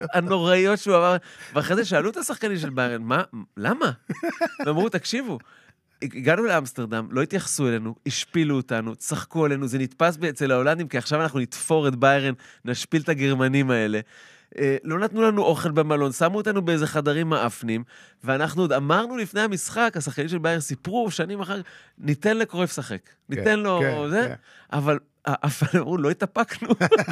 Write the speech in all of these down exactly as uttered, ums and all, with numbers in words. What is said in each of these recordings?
הנוראיות שהוא אמר, ואחרי זה שאלו את השחקנים של ביירן, מה, למה? ואמרו, תקשיבו, הגענו לאמסטרדם, לא התייחסו אלינו, השפילו אותנו, צחקו עלינו, זה נתפס אצל ההולנדים, כי עכשיו אנחנו נתפור את ביירן, נשפיל את הגרמנים האלה. לא נתנו לנו אוכל במלון, שמו אותנו באיזה חדרים מאפנים, ואנחנו עוד אמרנו לפני המשחק, השחקנים של ביירן סיפרו, שנים אחר, ניתן לקרויף שחק. ניתן לו זה, אבל אף פעם אמרו, לא התאפקנו.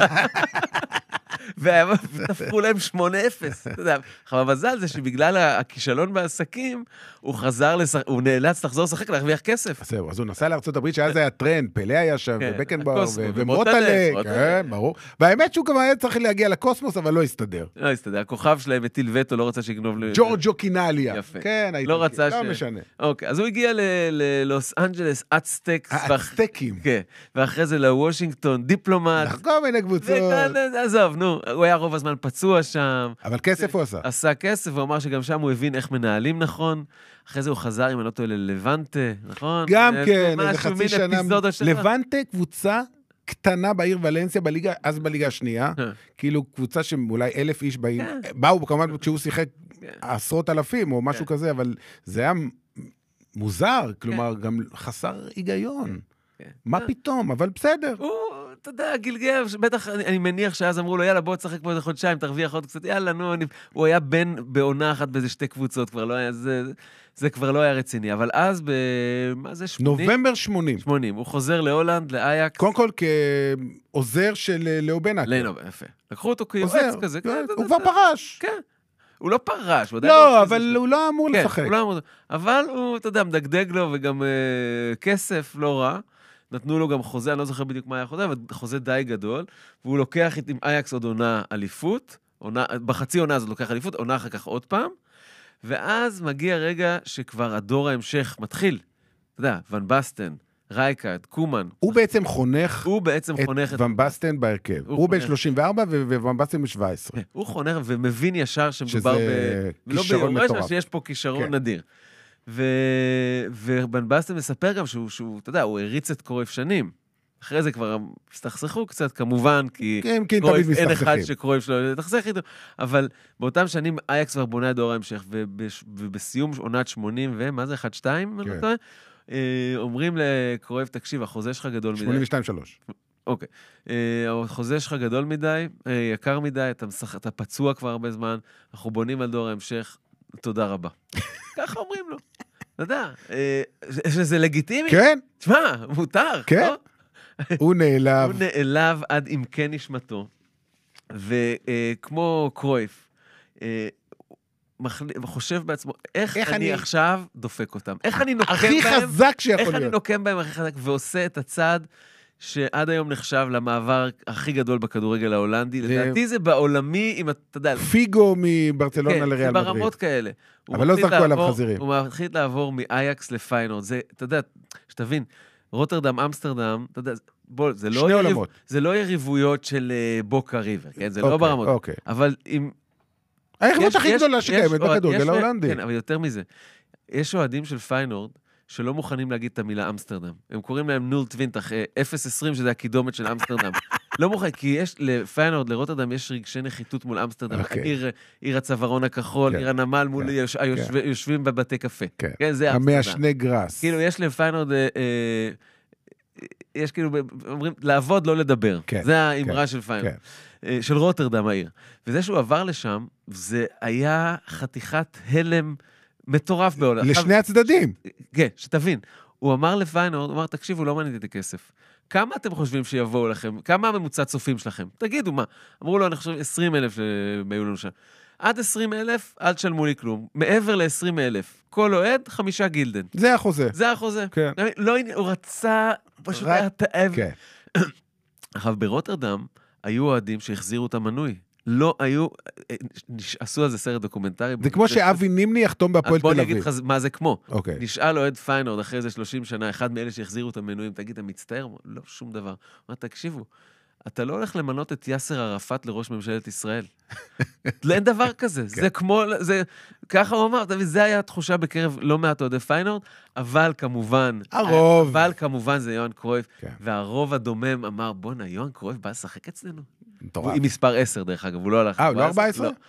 ותפקו להם שמונה אפס. אתה יודע, המזל זה שבגלל הכישלון בעסקים, הוא חזר, הוא נאלץ לחזור לשחק, להרוויח כסף. זהו, אז הוא נסע לארצות הברית, שאז היה טרנד, פלא היה שם, ובקנבאואר, ומוטלה, כן, ברור. והאמת שהוא גם היה צריך להגיע לקוסמוס, אבל לא הסתדר. לא הסתדר, הכוכב שלהם מטיל וטו, לא רצה שיגנוב... ג'ורג'ו קינליה. יפה. כן, לא רצה ש... לא משנה. אוקיי, אז הוא הגיע ללוס אנג'לס, אצטקס. האצטקים. כן, ואחרי זה לוושינגטון, דיפלומט. לחקום מיני קבוצות. עזוב, נו, הוא היה רוב הזמן פצוע שם. אבל כסף הוא עשה. עשה כסף, הוא אמר שגם שם הוא הבין איך מנהלים נכון. אחרי זה הוא חזר, אם אני לא טועה, ללבנטה, נכון? גם כן, איזה חצי שנה. לבנטה קבוצה קטנה בעיר ולנסיה, אז בליגה השנייה, כאילו קבוצה שאולי אלף איש באו, כמובן כשהוא שיחק עשרות אלפים או משהו כזה, אבל זה היה מוזר, כלומר, גם חסר היגיון. מה פתאום? אבל בסדר. הוא, אתה יודע, גילגל, בטח אני מניח שאז אמרו לו, יאללה, בוא תשחק פה איזה חודשיים, תרוויח עוד קצת, יאללה, נו, הוא היה בן בעונה אחת באיזה שתי קבוצות, כבר לא היה, זה, זה כבר לא היה רציני, אבל אז, ב, מה זה, שמונים? נובמבר שמונים. שמונים, הוא חוזר להולנד, לאייקס. קודם כל כעוזר של לאו בנאקר. לאו, יפה. לקחו אותו כיועץ כזה. הוא כבר פרש. כן. הוא לא פרש. לא, אבל הוא לא אמור לשחק. אבל הוא, אתה יודע, מדגדג לו, וגם כסף לא רע. נתנו לו גם חוזה, אני לא זוכר בדיוק מה היה חוזה, אבל חוזה די גדול, והוא לוקח עם אייקס עוד עונה אליפות, עונה, בחצי עונה הזאת לוקח אליפות, עונה אחר כך עוד פעם, ואז מגיע רגע שכבר הדור ההמשך מתחיל. אתה יודע, ון בסטן, רייקארד, קומן. הוא בעצם חונך, הוא בעצם חונך את ון בסטן בהרכב. הוא בן שלושים וארבע וון בסטן ב-שבע עשרה. הוא חונך ומבין ישר שמדובר ב... שזה כישרון מטורף. שיש פה כישרון נדיר. ובן בסטן מספר גם שהוא, שהוא, אתה יודע, הוא הריץ את קרויף שנים. אחרי זה כבר הסתכסכו קצת, כמובן, כי קרויף אין אחד שקרויף שלו יתחסך איתו, אבל באותם שנים אייקס כבר בונה את דור ההמשך, ובסיום עונת שמונים, ומה זה, אחד שתיים? אומרים לקרויף, תקשיב, החוזה שלך גדול מדי. שמונים ושתיים שלוש. אוקיי. החוזה שלך גדול מדי, יקר מדי, אתה פצוע כבר הרבה זמן, אנחנו בונים על דור ההמשך, תודה רבה. ככה אומרים לו. אתה יודע, שזה לגיטימי? כן. תשמע, מותר. כן. הוא נעלב. הוא נעלב עד עמקי נשמתו. וכמו קרויף, חושב בעצמו, איך אני עכשיו דופק אותם? איך אני נוקם בהם? הכי חזק שיכול להיות. איך אני נוקם בהם הכי חזק, ועושה את הצעד שעד היום נחשב למעבר הכי גדול בכדורגל ההולנדי. לדעתי זה בעולמי, אם אתה יודע... פיגו מברצלונה לריאל מדריד. כן, זה ברמות כאלה. אבל לא זרקו עליו חזירים. הוא מתחיל לעבור מאייקס לפיינורד. זה, אתה יודע, שתבין, רוטרדם, אמסטרדם, אתה יודע, בוא, זה לא... שני עולמות. זה לא יריבויות של בוקה ריבר, כן? זה לא ברמות. אוקיי. אבל אם... היריבות הכי גדולה שקיימת בכדורגל ההולנדי. כן, אבל יותר מזה. יש אוהדים של פיינורד, שלא מוכנים להגיד את המילה אמסטרדם. הם קוראים להם נול טווינטח, אפס עשרים, שזה הקידומת של אמסטרדם. לא מוכן, כי יש לפיינורד, לרוטרדם, יש רגשי נחיתות מול אמסטרדם. עיר הצווארון הכחול, עיר הנמל, מול יושבים בבתי קפה. כן, זה אמסטרדם. המעשני גרס. כאילו, יש לפיינורד, יש כאילו, אומרים, לעבוד, לא לדבר. זה האמרה של פיינורד. של רוטרדם, העיר. וזה שהוא עבר לשם, זה היה חתיכת הלם מטורף בעולם. לשני הצדדים. כן, שתבין. הוא אמר לפיינורד, הוא אמר, תקשיבו, לא מעניין את הכסף. כמה אתם חושבים שיבואו לכם? כמה הממוצע צופים שלכם? תגידו מה. אמרו לו, אני חושב עשרים אלף שהיו לנו שם. עד עשרים אלף, אל תשלמו לי כלום. מעבר ל-עשרים אלף. כל אוהד, חמישה גילדן. זה החוזה. זה החוזה. כן. לא, הוא רצה, פשוט היה תאב. כן. עכשיו, ברוטרדם, היו אוהדים שהחזירו את המנוי. לא היו, עשו על זה סרט דוקומנטרי. זה כמו שאבי נימני יחתום בהפועל תל אביב. בוא נגיד לך מה זה כמו. נשאל אוהד פיינורד אחרי איזה שלושים שנה, אחד מאלה שהחזירו את המנויים, תגיד, אתה מצטער? לא, שום דבר. אומר, תקשיבו, אתה לא הולך למנות את יאסר ערפאת לראש ממשלת ישראל. אין דבר כזה. זה כמו, זה, ככה הוא אמר, זה היה התחושה בקרב לא מעט אוהדי פיינורד, אבל כמובן, הרוב. אבל כמובן זה יוהאן קרויף, והרוב הדומם אמר, בוא נה, יוהאן קרויף בא לשחק אצלנו. מטורף. עם מספר עשר, דרך אגב, הוא לא הלך... אה, הוא לא ארבע עשרה?